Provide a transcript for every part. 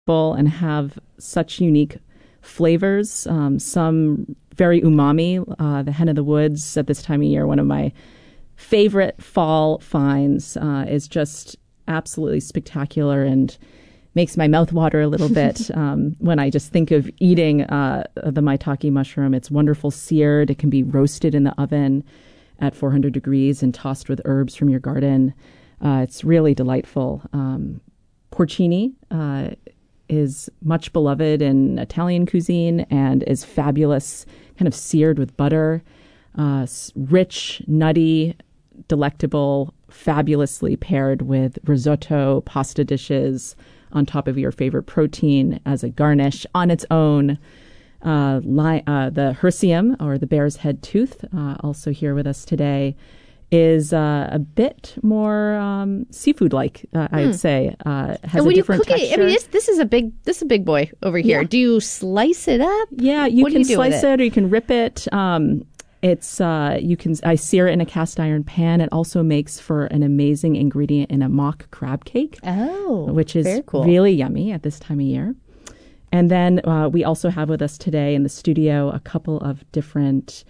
and have such unique flavors. Some very umami. The hen of the woods at this time of year, one of my favorite fall finds, is just absolutely spectacular and makes my mouth water a little bit when I just think of eating the maitake mushroom. It's wonderful seared. It can be roasted in the oven at 400 degrees and tossed with herbs from your garden. It's really delightful. Porcini is much beloved in Italian cuisine and is fabulous, kind of seared with butter. Rich, nutty, delectable, fabulously paired with risotto, pasta dishes, on top of your favorite protein as a garnish on its own. The hircium, or the bear's head tooth, also here with us today, is a bit more seafood-like, I'd say. Has and when a different you cook texture. it, I mean, this is a big boy over here. Yeah. Do you slice it up? Yeah, you What do can you do slice with it? or you can rip it. I sear it in a cast iron pan. It also makes for an amazing ingredient in a mock crab cake. Oh, which is very cool. really yummy at this time of year. And then we also have with us today in the studio a couple of different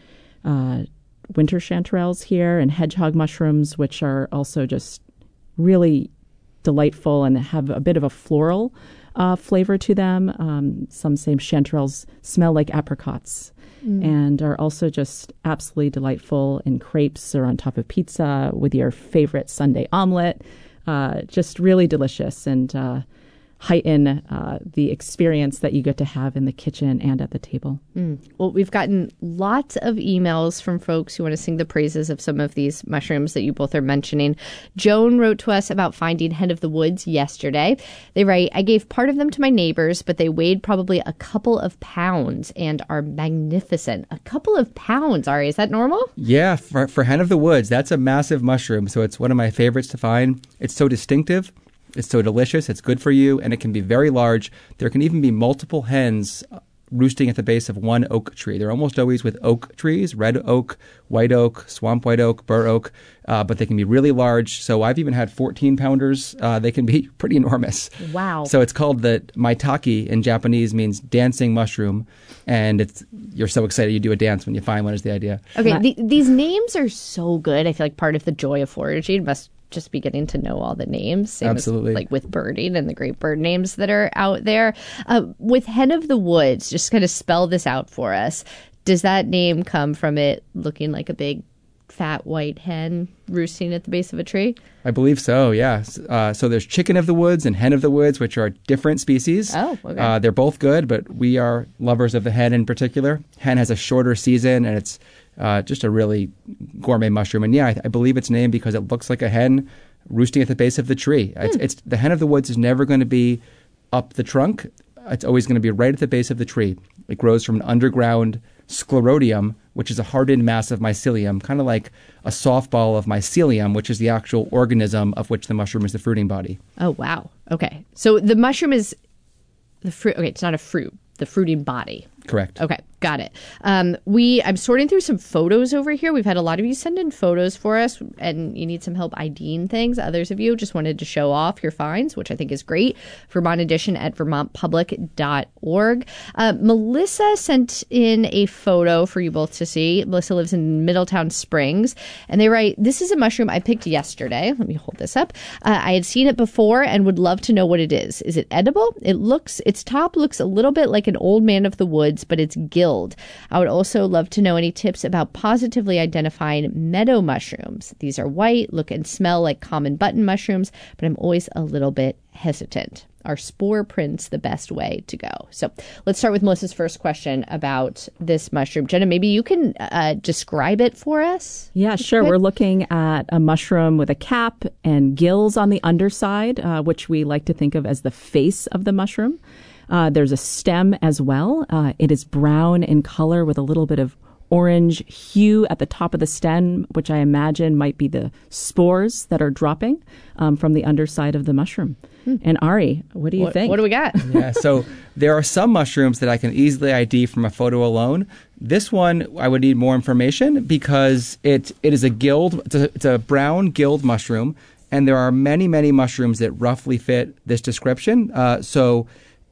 winter chanterelles here and hedgehog mushrooms, which are also just really delightful and have a bit of a floral flavor to them. Some say chanterelles smell like apricots and are also just absolutely delightful in crepes or on top of pizza with your favorite Sunday omelet. Just really delicious and heighten the experience that you get to have in the kitchen and at the table. Well, we've gotten lots of emails from folks who want to sing the praises of some of these mushrooms that you both are mentioning. Joan wrote to us about finding hen of the woods yesterday. They write, I gave part of them to my neighbors, but they weighed probably a couple of pounds and are magnificent. A couple of pounds, Ari, is that normal? Yeah, for hen of the woods, that's a massive mushroom. So it's one of my favorites to find. It's so distinctive. It's so delicious. It's good for you, and it can be very large. There can even be multiple hens roosting at the base of one oak tree. They're almost always with oak trees, red oak, white oak, swamp white oak, bur oak, but they can be really large. So I've even had 14-pounders. They can be pretty enormous. Wow. So it's called the maitake in Japanese, means dancing mushroom, and you're so excited you do a dance when you find one is the idea. Okay, these names are so good. I feel like part of the joy of foraging must just be getting to know all the names. Same Absolutely. as, like with birding and the great bird names that are out there. With hen of the woods, just kind of spell this out for us. Does that name come from it looking like a big fat white hen roosting at the base of a tree? I believe so, yeah. So there's chicken of the woods and hen of the woods, which are different species. Oh, okay. They're both good, but we are lovers of the hen in particular. Hen has a shorter season, and it's just a really gourmet mushroom. And yeah, I believe it's named because it looks like a hen roosting at the base of the tree. It's the hen of the woods is never going to be up the trunk. It's always going to be right at the base of the tree. It grows from an underground sclerotium, which is a hardened mass of mycelium, kind of like a softball of mycelium, which is the actual organism of which the mushroom is the fruiting body. Oh, wow. Okay. So the mushroom is the fruit. Okay, it's not a fruit, the fruiting body. Correct. Okay, got it. I'm sorting through some photos over here. We've had a lot of you send in photos for us, and you need some help IDing things. Others of you just wanted to show off your finds, which I think is great. Vermont Edition at vermontpublic.org. Melissa sent in a photo for you both to see. Melissa lives in Middletown Springs, and they write, this is a mushroom I picked yesterday. Let me hold this up. I had seen it before and would love to know what it is. Is it edible? Its top looks a little bit like an old man of the woods, but it's gilled. I would also love to know any tips about positively identifying meadow mushrooms. These are white, look and smell like common button mushrooms, but I'm always a little bit hesitant. Are spore prints the best way to go? So let's start with Melissa's first question about this mushroom. Jenna, maybe you can describe it for us? Yeah, sure. We're looking at a mushroom with a cap and gills on the underside, which we like to think of as the face of the mushroom. There's a stem as well. It is brown in color with a little bit of orange hue at the top of the stem, which I imagine might be the spores that are dropping from the underside of the mushroom. And Ari, what do you think? What do we got? Yeah, so there are some mushrooms that I can easily ID from a photo alone. This one, I would need more information because it is a gilled, it's a brown gilled mushroom. And there are many, many mushrooms that roughly fit this description. So